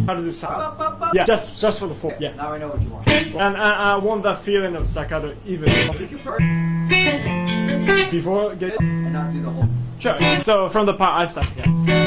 How does it sound? Yeah, just for the form. Yeah. Now I know what you want. And I want that feeling of staccato even before getting. And not do the whole. Sure. So from the part I start. Yeah.